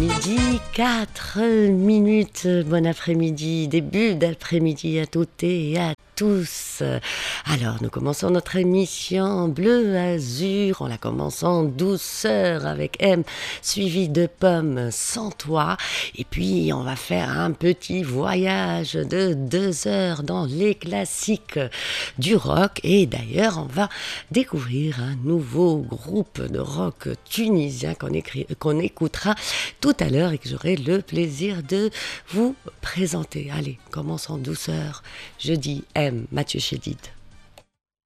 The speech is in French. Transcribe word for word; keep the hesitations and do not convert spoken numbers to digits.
Midi quatre minutes, bon après-midi, début d'après-midi à toutes et à tous. Alors, nous commençons notre émission Bleu Azur, on la commence en douceur avec M, suivi de Pomme sans toi. Et puis, on va faire un petit voyage de deux heures dans les classiques du rock. Et d'ailleurs, on va découvrir un nouveau groupe de rock tunisien qu'on, écrit, qu'on écoutera tout à l'heure et que j'aurai le plaisir de vous présenter. Allez, commence en douceur. Je dis M, Mathieu Chédid.